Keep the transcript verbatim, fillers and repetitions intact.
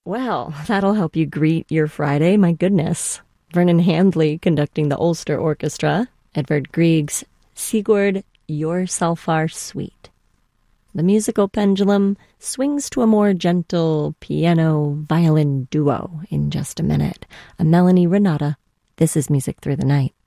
Well, that'll help you greet your Friday, my goodness. Vernon Handley conducting the Ulster Orchestra, Edvard Grieg's Sigurd Jorsalfar Suite. The musical pendulum swings to a more gentle piano-violin duo in just a minute. I'm Melanie Renata. This is Music Through the Night.